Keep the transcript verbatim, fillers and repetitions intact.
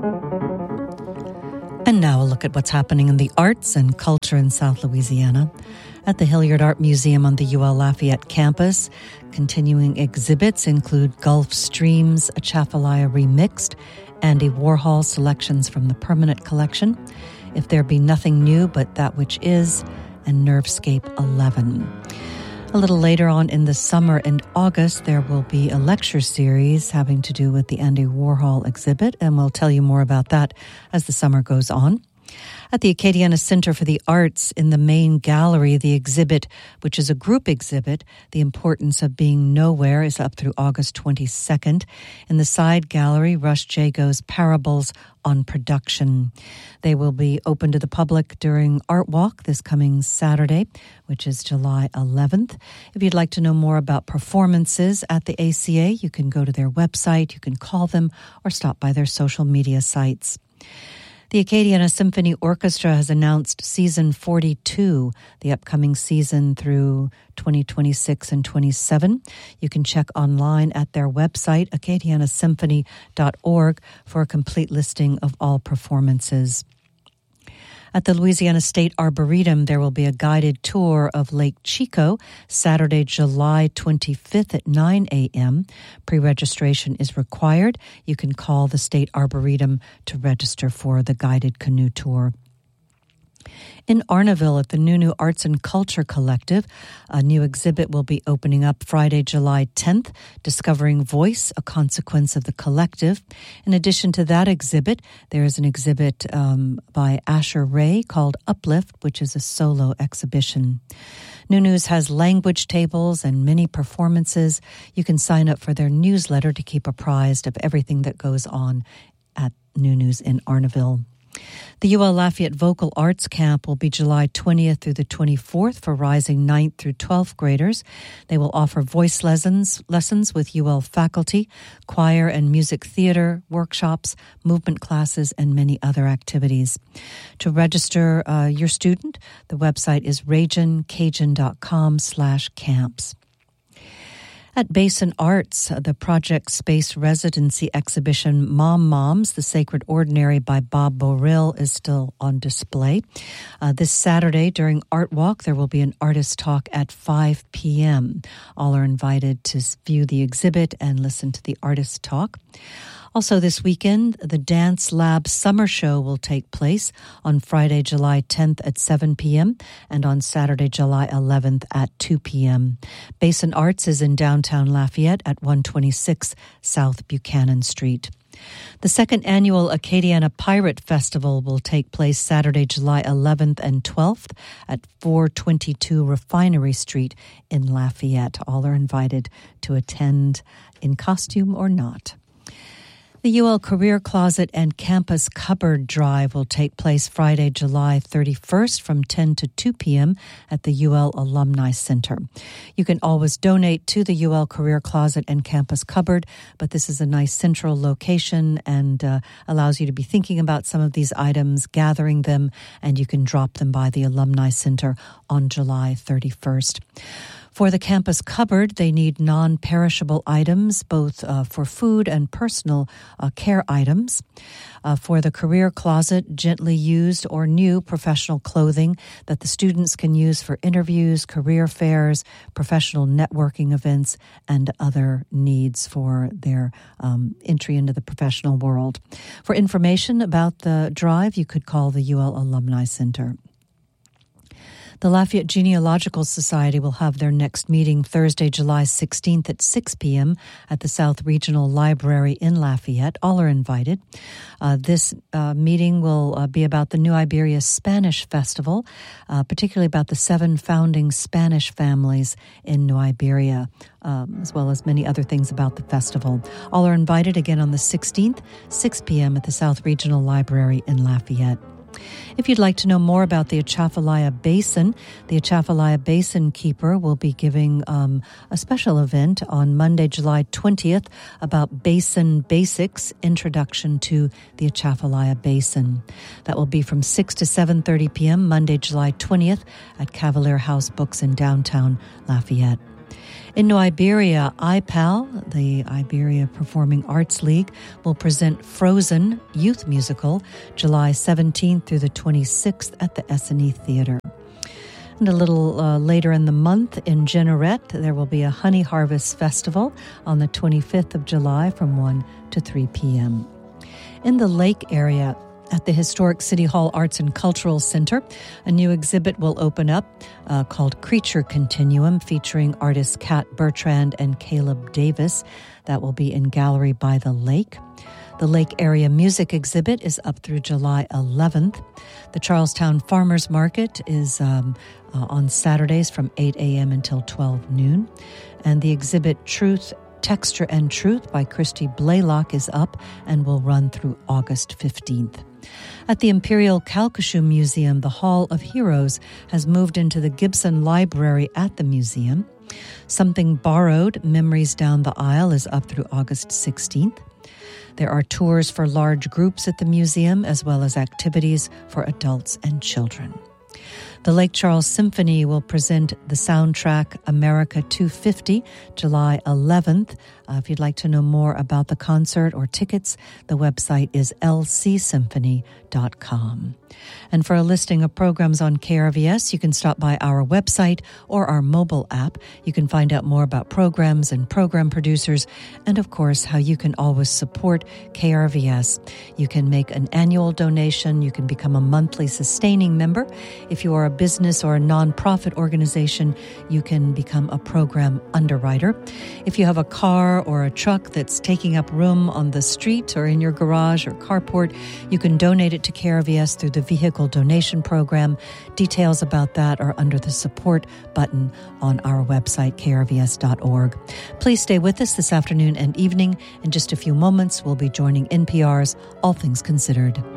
And now a look at what's happening in the arts and culture in South Louisiana. At the Hilliard Art Museum on the U L Lafayette campus, continuing exhibits include Gulf Streams, Atchafalaya Remixed, Andy Warhol selections from the permanent collection, If There Be Nothing New But That Which Is, and Nervescape eleven. A little later on in the summer in August, there will be a lecture series having to do with the Andy Warhol exhibit, and we'll tell you more about that as the summer goes on. At the Acadiana Center for the Arts in the main gallery, the exhibit, which is a group exhibit, The Importance of Being Nowhere, is up through August twenty-second. In the side gallery, Rush Jago's Parables on Production. They will be open to the public during Art Walk this coming Saturday, which is July eleventh. If you'd like to know more about performances at the A C A, you can go to their website, you can call them, or stop by their social media sites. The Acadiana Symphony Orchestra has announced Season forty-two, the upcoming season through twenty twenty-six and twenty-seven. You can check online at their website, acadiana symphony dot org, for a complete listing of all performances. At the Louisiana State Arboretum, there will be a guided tour of Lake Chico, Saturday, July twenty-fifth at nine a.m. Pre-registration is required. You can call the State Arboretum to register for the guided canoe tour. In Arnaville at the Nunu Arts and Culture Collective, a new exhibit will be opening up Friday, July tenth, Discovering Voice, A Consequence of the Collective. In addition to that exhibit, there is an exhibit um, by Asher Ray called Uplift, which is a solo exhibition. Nunu's has language tables and many performances. You can sign up for their newsletter to keep apprised of everything that goes on at Nunu's in Arnaville. The U L Lafayette Vocal Arts Camp will be July twentieth through the twenty-fourth for rising ninth through twelfth graders. They will offer voice lessons, lessons with U L faculty, choir and music theater, workshops, movement classes, and many other activities. To register uh, your student, the website is ragin cajun dot com slash camps. At Basin Arts, the Project Space Residency exhibition Mom Moms, The Sacred Ordinary by Bob Borrell is still on display. Uh, this Saturday during Art Walk, there will be an artist talk at five p.m. All are invited to view the exhibit and listen to the artist talk. Also this weekend, the Dance Lab Summer Show will take place on Friday, July tenth at seven p.m. and on Saturday, July eleventh at two p.m. Basin Arts is in downtown Lafayette at one twenty-six South Buchanan Street. The second annual Acadiana Pirate Festival will take place Saturday, July eleventh and twelfth at four twenty-two Refinery Street in Lafayette. All are invited to attend in costume or not. The U L Career Closet and Campus Cupboard Drive will take place Friday, July thirty-first from ten to two p.m. at the U L Alumni Center. You can always donate to the U L Career Closet and Campus Cupboard, but this is a nice central location and uh, allows you to be thinking about some of these items, gathering them, and you can drop them by the Alumni Center on July thirty-first. For the campus cupboard, they need non-perishable items, both uh, for food and personal uh, care items. Uh, for the career closet, gently used or new professional clothing that the students can use for interviews, career fairs, professional networking events, and other needs for their um, entry into the professional world. For information about the drive, you could call the U L Alumni Center. The Lafayette Genealogical Society will have their next meeting Thursday, July sixteenth at six p.m. at the South Regional Library in Lafayette. All are invited. Uh, this uh, meeting will uh, be about the New Iberia Spanish Festival, uh, particularly about the seven founding Spanish families in New Iberia, um, as well as many other things about the festival. All are invited again on the sixteenth, six p.m. at the South Regional Library in Lafayette. If you'd like to know more about the Atchafalaya Basin, the Atchafalaya Basin Keeper will be giving um, a special event on Monday, July twentieth about Basin Basics, Introduction to the Atchafalaya Basin. That will be from six to seven thirty p.m. Monday, July twentieth at Cavalier House Books in downtown Lafayette. In Iberia, I P A L, the Iberia Performing Arts League, will present Frozen Youth Musical July seventeenth through the twenty-sixth at the S N E Theater. And a little uh, later in the month in Jeanerette, there will be a Honey Harvest Festival on the twenty-fifth of July from one to three p.m. In the Lake area, at the historic City Hall Arts and Cultural Center, a new exhibit will open up uh, called Creature Continuum, featuring artists Kat Bertrand and Caleb Davis. That will be in Gallery by the Lake. The Lake Area Music Exhibit is up through July eleventh. The Charlestown Farmers Market is um, uh, on Saturdays from eight a.m. until twelve noon. And the exhibit Truth, Texture and Truth by Christy Blaylock is up and will run through August fifteenth. At the Imperial Calcasieu Museum, the Hall of Heroes has moved into the Gibson Library at the museum. Something Borrowed, Memories Down the Aisle, is up through August sixteenth. There are tours for large groups at the museum, as well as activities for adults and children. The Lake Charles Symphony will present the soundtrack America two fifty, July eleventh. Uh, if you'd like to know more about the concert or tickets, the website is l c symphony dot com. And for a listing of programs on K R V S, you can stop by our website or our mobile app. You can find out more about programs and program producers, and of course, how you can always support K R V S. You can make an annual donation. You can become a monthly sustaining member. If you are a business or a nonprofit organization, you can become a program underwriter. If you have a car or a truck that's taking up room on the street or in your garage or carport, you can donate it to K R V S through the Vehicle Donation Program. Details about that are under the support button on our website, k r v s dot org. Please stay with us this afternoon and evening. In just a few moments, we'll be joining N P R's All Things Considered.